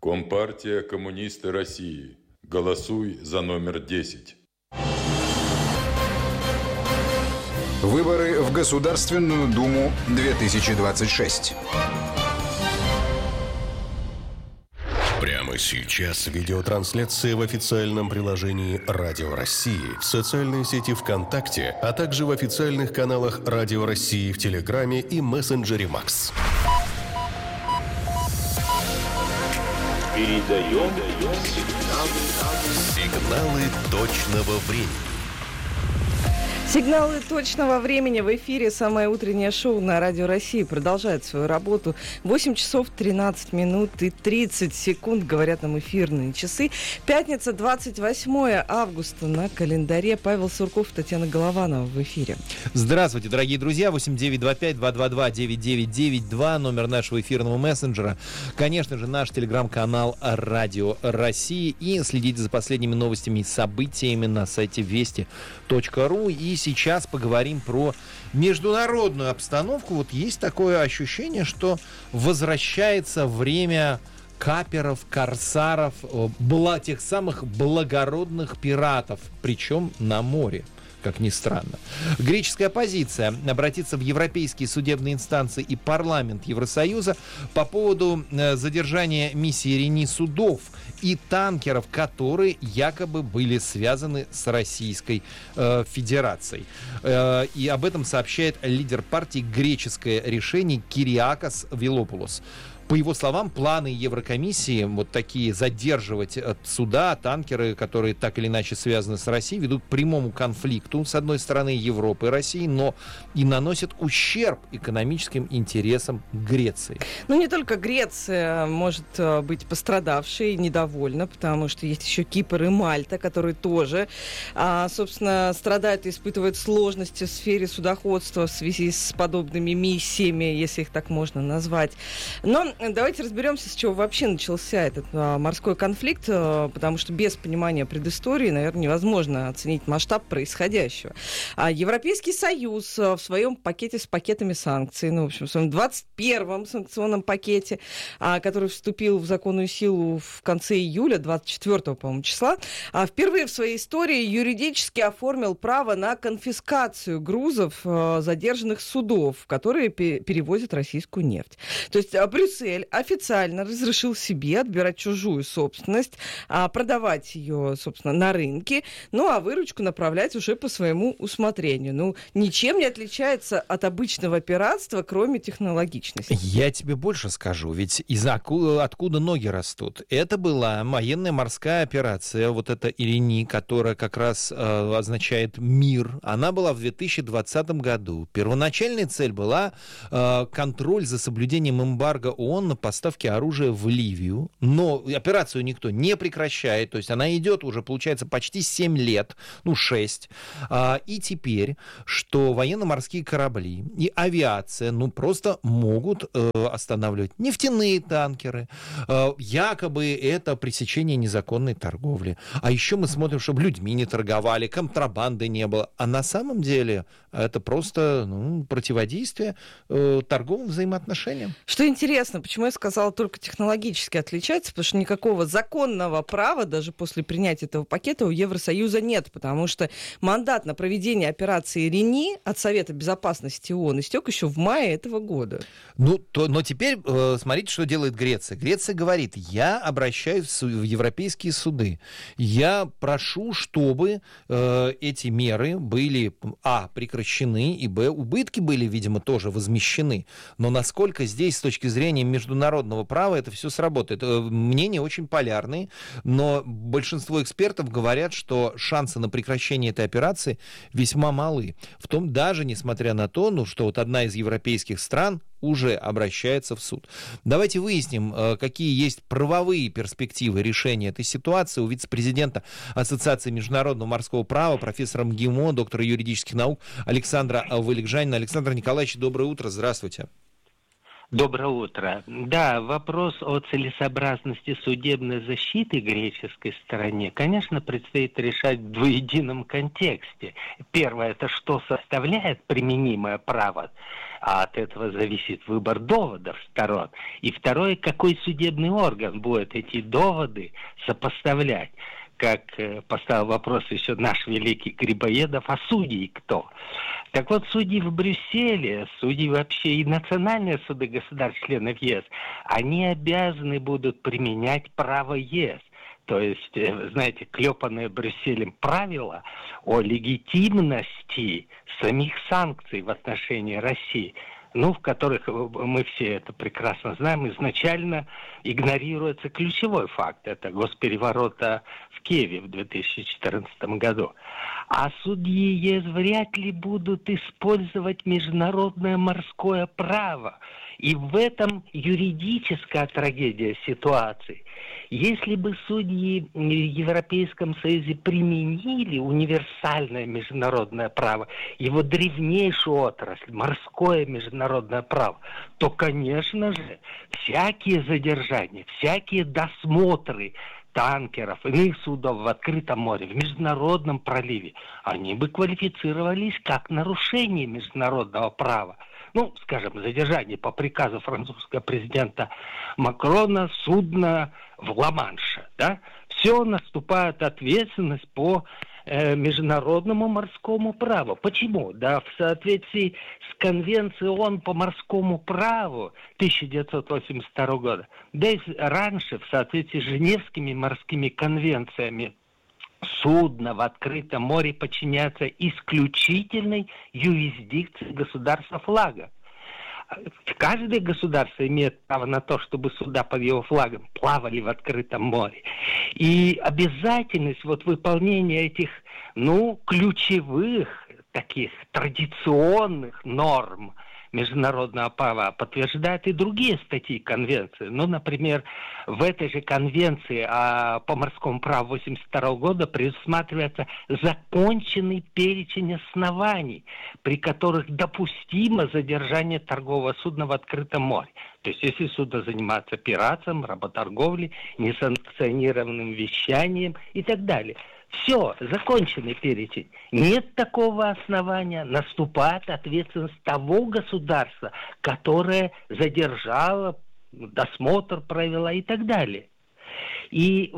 Компартия коммунисты России. Голосуй за номер 10. Выборы в Государственную Думу 2026. Прямо сейчас видеотрансляция в официальном приложении «Радио России», в социальной сети ВКонтакте, а также в официальных каналах «Радио России» в Телеграме и мессенджере «Макс». Передаем сигналы точного времени. Сигналы точного времени в эфире. Самое утреннее шоу на Радио России продолжает свою работу. 8 часов 13 минут и 30 секунд, говорят нам эфирные часы. Пятница, 28 августа на календаре. Павел Сурков, Татьяна Голованова в эфире. Здравствуйте, дорогие друзья. 8925-222-9992, номер нашего эфирного мессенджера. Конечно же, наш телеграм-канал Радио России. И следите за последними новостями и событиями на сайте вести.ру. И сейчас поговорим про международную обстановку. Вот есть такое ощущение, что возвращается время каперов, корсаров, тех самых благородных пиратов, причем на море. Как ни странно. Греческая оппозиция обратится в европейские судебные инстанции и парламент Евросоюза по поводу задержания миссии Рени судов и танкеров, которые якобы были связаны с Российской Федерацией. И об этом сообщает лидер партии «Греческое решение» Кириакос Велопулос. По его словам, планы Еврокомиссии, вот такие, задерживать суда, танкеры, которые так или иначе связаны с Россией, ведут к прямому конфликту, с одной стороны, Европы и России, но и наносят ущерб экономическим интересам Греции. Ну, не только Греция может быть пострадавшей, недовольна, потому что есть еще Кипр и Мальта, которые тоже, собственно, страдают и испытывают сложности в сфере судоходства в связи с подобными миссиями, если их так можно назвать. Но давайте разберемся, с чего вообще начался этот морской конфликт, потому что без понимания предыстории, наверное, невозможно оценить масштаб происходящего. Европейский Союз в своем пакете с пакетами санкций, в общем, в своем 21-м санкционном пакете, который вступил в законную силу в конце июля, 24-го, по-моему, числа, впервые в своей истории юридически оформил право на конфискацию грузов задержанных судов, которые перевозят российскую нефть. То есть Брюссель официально разрешил себе отбирать чужую собственность, продавать ее, собственно, на рынке, а выручку направлять уже по своему усмотрению. Ничем не отличается от обычного пиратства, кроме технологичности. Я тебе больше скажу, ведь откуда ноги растут. Это была военная морская операция, вот эта Ирини, которая как раз означает мир. Она была в 2020 году. Первоначальная цель была контроль за соблюдением эмбарго ООН на поставки оружия в Ливию, но операцию никто не прекращает, то есть она идет уже, получается, почти 7 лет, 6, и теперь, что военно-морские корабли и авиация, просто могут останавливать нефтяные танкеры, якобы это пресечение незаконной торговли, а еще мы смотрим, чтобы людьми не торговали, контрабанды не было, а на самом деле это просто противодействие торговым взаимоотношениям. Что интересно, почему я сказала, только технологически отличается, потому что никакого законного права даже после принятия этого пакета у Евросоюза нет, потому что мандат на проведение операции Рени от Совета Безопасности ООН истек еще в мае этого года. Но теперь смотрите, что делает Греция. Греция говорит, я обращаюсь в европейские суды, я прошу, чтобы эти меры были, прекращены, и, убытки были, видимо, тоже возмещены. Но насколько здесь, с точки зрения международного права, это все сработает. Мнения очень полярные, но большинство экспертов говорят, что шансы на прекращение этой операции весьма малы. В том, даже несмотря на то, что вот одна из европейских стран уже обращается в суд. Давайте выясним, какие есть правовые перспективы решения этой ситуации у вице-президента Ассоциации международного морского права, профессора МГИМО, доктора юридических наук Александра Вылегжанина. Александр Николаевич, доброе утро, здравствуйте. Доброе утро. Да, вопрос о целесообразности судебной защиты греческой стороне, конечно, предстоит решать в двуедином контексте. Первое, это что составляет применимое право, а от этого зависит выбор доводов сторон. И второе, какой судебный орган будет эти доводы сопоставлять. Как поставил вопрос еще наш великий Грибоедов, а судьи кто? Так вот, судьи в Брюсселе, судьи вообще и национальные суды государств-членов ЕС, они обязаны будут применять право ЕС. То есть, знаете, клепанное Брюсселем правило о легитимности самих санкций в отношении России, в которых, мы все это прекрасно знаем, изначально игнорируется ключевой факт. Это госпереворота в Киеве в 2014 году. А судьи ЕС вряд ли будут использовать международное морское право. И в этом юридическая трагедия ситуации. Если бы судьи в Европейском Союзе применили универсальное международное право, его древнейшую отрасль, морское международное право, то, конечно же, всякие задержания, всякие досмотры танкеров, иных судов в открытом море, в международном проливе, они бы квалифицировались как нарушение международного права. Скажем, задержание по приказу французского президента Макрона судна в Ла-Манше, да? Все, наступает ответственность по международному морскому праву. Почему? Да, в соответствии с Конвенцией ООН по морскому праву 1982 года, да и раньше в соответствии с Женевскими морскими конвенциями, судно в открытом море подчиняется исключительной юрисдикции государства флага. Каждое государство имеет право на то, чтобы суда под его флагом плавали в открытом море. И обязательность выполнения этих, ключевых, таких традиционных норм международного права подтверждают и другие статьи конвенции. Например, в этой же конвенции по морскому праву 1982 года предусматривается законченный перечень оснований, при которых допустимо задержание торгового судна в открытом море. То есть, если судно занимается пиратством, работорговлей, несанкционированным вещанием и так далее. Все, законченный перечень. Нет такого основания, наступает ответственность того государства, которое задержало, досмотр провела и так далее. И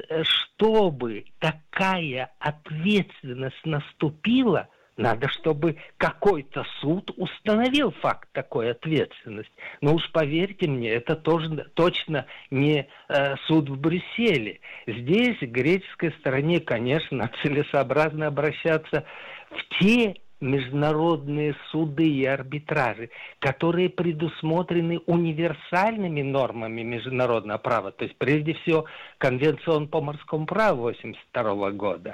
чтобы такая ответственность наступила, надо, чтобы какой-то суд установил факт такой ответственности. Но уж поверьте мне, это тоже точно не суд в Брюсселе. Здесь, в греческой стороне, конечно, целесообразно обращаться в те международные суды и арбитражи, которые предусмотрены универсальными нормами международного права. То есть, прежде всего, Конвенция ООН по морскому праву 1982 года.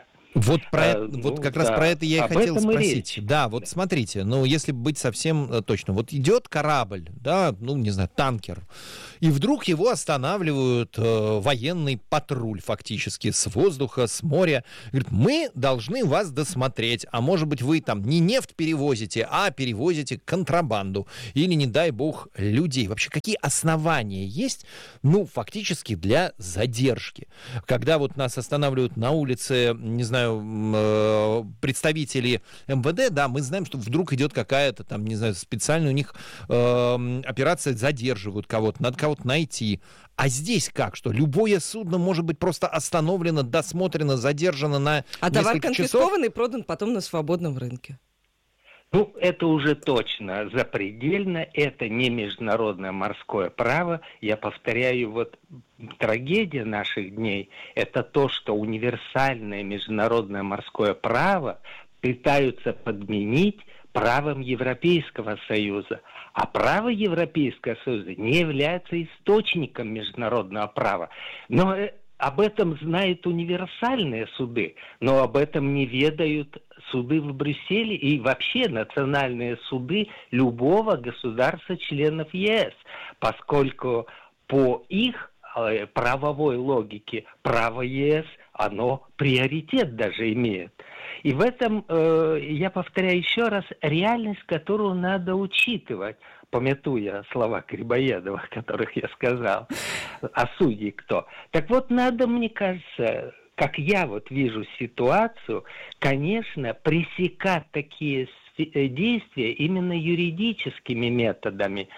Как раз про это я и хотел спросить. Да, смотрите, если быть совсем точно, идет корабль, да, танкер, и вдруг его останавливают военный патруль фактически с воздуха, с моря. Говорит, мы должны вас досмотреть, а может быть вы там не нефть перевозите, а перевозите контрабанду или, не дай бог, людей. Вообще, какие основания есть, фактически для задержки? Когда нас останавливают на улице, не знаю, представители МВД, да, мы знаем, что вдруг идет какая-то там, не знаю, специальная у них операция, задерживают кого-то, надо кого-то найти. А здесь как? Что любое судно может быть просто остановлено, досмотрено, задержано на несколько часов? А товар конфискован и продан потом на свободном рынке. Это уже точно запредельно, это не международное морское право. Я повторяю, трагедия наших дней – это то, что универсальное международное морское право пытаются подменить правом Европейского Союза. А право Европейского Союза не является источником международного права. Но об этом знают универсальные суды, но об этом не ведают суды в Брюсселе и вообще национальные суды любого государства-членов ЕС, поскольку по их правовой логике право ЕС, оно приоритет даже имеет. И в этом, я повторяю еще раз, реальность, которую надо учитывать. памятуя слова Грибоедова, которых я сказал, а судьи кто. Так вот, надо, мне кажется, как я вот вижу ситуацию, конечно, пресекать такие действия именно юридическими методами.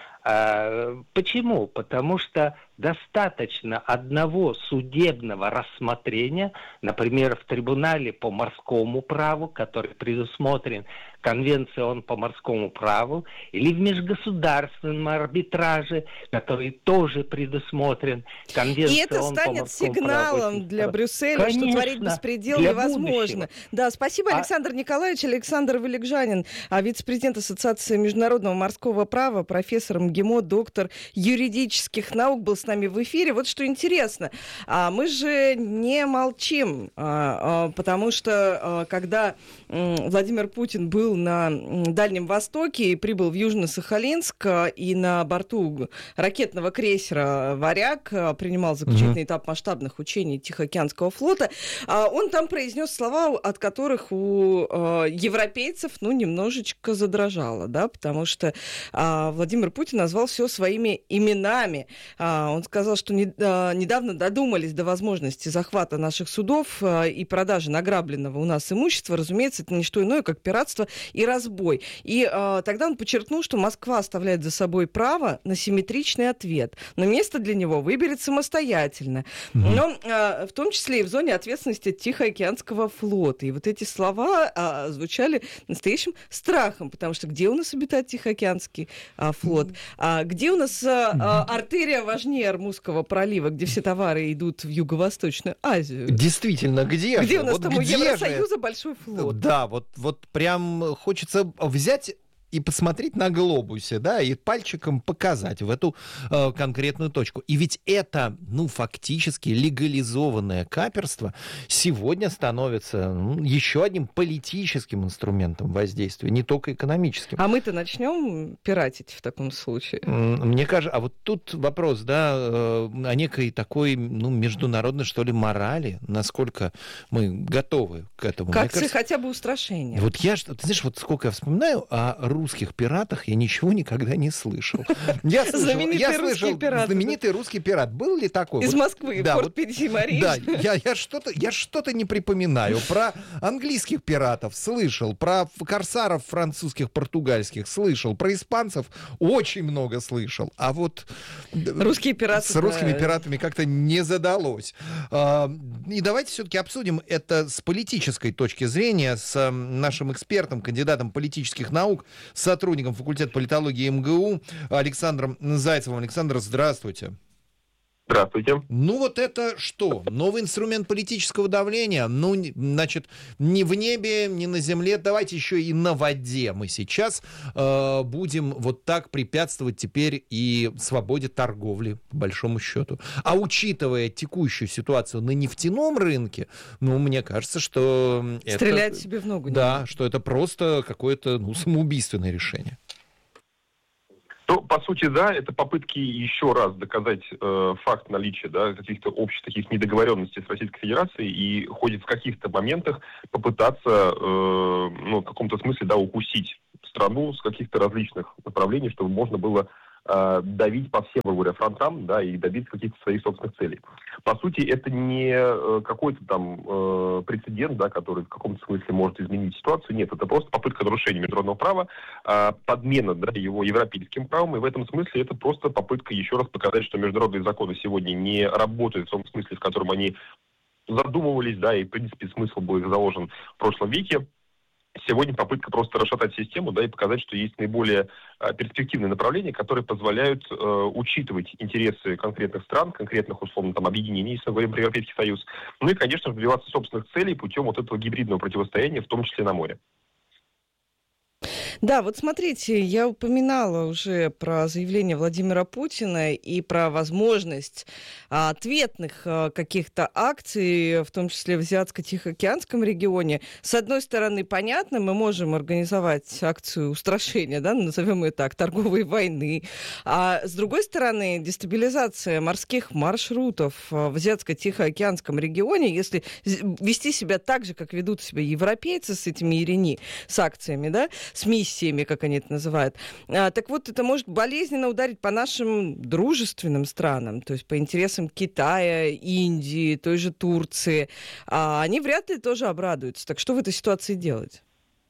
Почему? Потому что достаточно одного судебного рассмотрения, например, в трибунале по морскому праву, который предусмотрен Конвенцией по морскому праву, или в межгосударственном арбитраже, который тоже предусмотрен Конвенцией по морскому праву. И это станет сигналом для Брюсселя, конечно, что творить беспредел невозможно. Будущего. Да, спасибо, Александр Николаевич. Александр Валикжанин, вице-президент Ассоциации международного морского права, профессор МГИМО, доктор юридических наук, был с нами в эфире. Вот что интересно, мы же не молчим, потому что когда Владимир Путин был на Дальнем Востоке и прибыл в Южно-Сахалинск, и на борту ракетного крейсера «Варяг» принимал заключительный этап масштабных учений Тихоокеанского флота, он там произнес слова, от которых у европейцев, немножечко задрожало, да, потому что Владимир Путин назвал все своими именами. Он сказал, что недавно додумались до возможности захвата наших судов и продажи награбленного у нас имущества. Разумеется, это не что иное, как пиратство и разбой. И тогда он подчеркнул, что Москва оставляет за собой право на симметричный ответ, но место для него выберет самостоятельно. Но в том числе и в зоне ответственности Тихоокеанского флота. И вот эти слова звучали настоящим страхом, потому что где у нас обитает Тихоокеанский флот? Где у нас артерия важнее Армузского пролива, где все товары идут в Юго-Восточную Азию? Действительно, где же? Где у нас там у Евросоюза большой флот? Да, вот прям хочется взять и посмотреть на глобусе, да, и пальчиком показать в эту конкретную точку. И ведь это, фактически легализованное каперство сегодня становится еще одним политическим инструментом воздействия, не только экономическим. А мы-то начнем пиратить в таком случае? Мне кажется, а вот тут вопрос, да, о некой такой, международной, что ли, морали, насколько мы готовы к этому. Как хотя бы устрашение. Вот ты знаешь, вот сколько я вспоминаю о русских пиратах, я ничего никогда не слышал. Я слышал знаменитый русский пират. Был ли такой? Из Москвы, да, порт Пети-Марии. Да, я что-то не припоминаю. Про английских пиратов слышал, про корсаров французских, португальских слышал, про испанцев очень много слышал. А вот русские пираты, с русскими пиратами как-то не задалось. И давайте все-таки обсудим это с политической точки зрения, с нашим экспертом, кандидатом политических наук, сотрудником факультета политологии МГУ Александром Зайцевым. Александр, здравствуйте. Здравствуйте. Вот это что? Новый инструмент политического давления? Значит, ни в небе, ни на земле. Давайте еще и на воде мы сейчас будем вот так препятствовать теперь и свободе торговли, по большому счету. А учитывая текущую ситуацию на нефтяном рынке, мне кажется, что стрелять себе в ногу. Да, что это просто какое-то самоубийственное решение. По сути, да, это попытки еще раз доказать факт наличия, да, каких-то общих таких недоговоренностей с Российской Федерацией и в каких-то моментах попытаться, в каком-то смысле, да, укусить страну с каких-то различных направлений, чтобы можно было давить по всем, грубо говоря, фронтам, да, и добиться каких-то своих собственных целей. По сути, это не какой-то там прецедент, да, который в каком-то смысле может изменить ситуацию. Нет, это просто попытка нарушения международного права, подмена, да, его европейским правом, и в этом смысле это просто попытка еще раз показать, что международные законы сегодня не работают в том смысле, в котором они задумывались, да, и, в принципе, смысл был их заложен в прошлом веке. Сегодня попытка просто расшатать систему, да, и показать, что есть наиболее перспективные направления, которые позволяют учитывать интересы конкретных стран, конкретных, условно, объединений, если мы говорим про Европейский Союз, и, конечно, добиваться собственных целей путем вот этого гибридного противостояния, в том числе на море. Да, вот смотрите, я упоминала уже про заявление Владимира Путина и про возможность ответных каких-то акций, в том числе в Азиатско-Тихоокеанском регионе. С одной стороны, понятно, мы можем организовать акцию устрашения, да, назовем ее так, торговой войны. А с другой стороны, дестабилизация морских маршрутов в Азиатско-Тихоокеанском регионе, если вести себя так же, как ведут себя европейцы с этими Ирини, с акциями, да, с миссиями, бессемье, как они это называют. Так вот, это может болезненно ударить по нашим дружественным странам, то есть по интересам Китая, Индии, той же Турции. Они вряд ли тоже обрадуются. Так что в этой ситуации делать?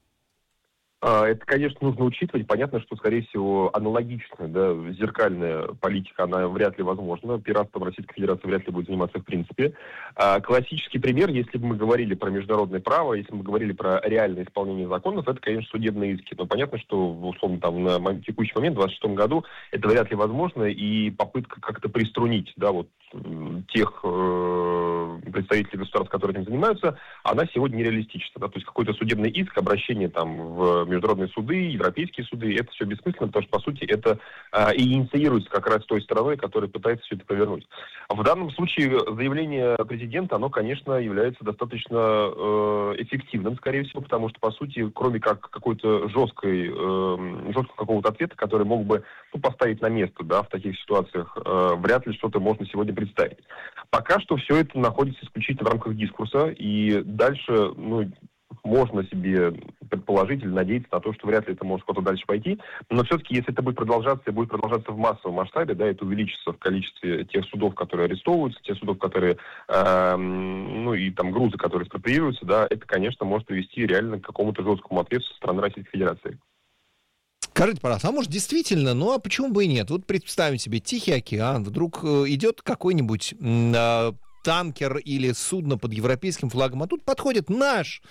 Это, конечно, нужно учитывать. Понятно, что, скорее всего, аналогичная, да, зеркальная политика, она вряд ли возможна. Пиратством Российская Федерация вряд ли будет заниматься в принципе. Классический пример, если бы мы говорили про международное право, если бы мы говорили про реальное исполнение законов, это, конечно, судебные иски. Но понятно, что, условно, там, на текущий момент, в 2026 году, это вряд ли возможно, и попытка как-то приструнить, да, вот, тех представителей государств, которые этим занимаются, она сегодня нереалистична. Да? То есть какой-то судебный иск, обращение там в международные суды, европейские суды, это все бессмысленно, потому что, по сути, это и инициируется как раз той стороной, которая пытается все это повернуть. В данном случае заявление президента, оно, конечно, является достаточно эффективным, скорее всего, потому что, по сути, кроме как какой-то жесткого какого-то ответа, который мог бы поставить на место, да, в таких ситуациях, вряд ли что-то можно сегодня представить. Пока что все это находится исключительно в рамках дискурса, и дальше, можно себе предположить или надеяться на то, что вряд ли это может куда-то дальше пойти. Но все-таки, если это будет продолжаться в массовом масштабе, да, это увеличится в количестве тех судов, которые арестовываются, тех судов, которые, и там грузы, которые экспроприируются, да, это, конечно, может привести реально к какому-то жесткому ответу со стороны Российской Федерации. Скажите, пожалуйста, а может действительно, а почему бы и нет? Вот представим себе Тихий океан, вдруг идет какой-нибудь танкер или судно под европейским флагом, а тут подходит наша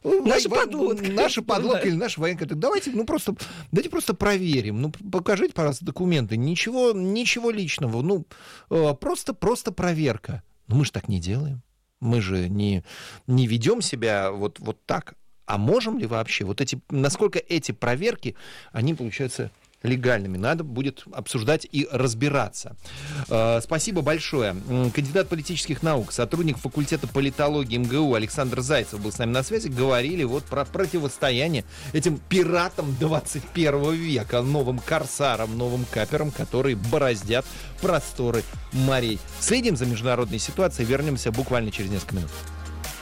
подлодка или наша военная. Давайте, давайте просто проверим. Покажите, пожалуйста, документы. Ничего личного. Просто проверка. Но мы же так не делаем. Мы же не ведем себя вот так. А можем ли вообще? Насколько эти проверки, они получаются легальными. Надо будет обсуждать и разбираться. Спасибо большое. Кандидат политических наук, сотрудник факультета политологии МГУ Александр Зайцев был с нами на связи. Говорили про противостояние этим пиратам 21 века, новым корсарам, новым каперам, которые бороздят просторы морей. Следим за международной ситуацией. Вернемся буквально через несколько минут.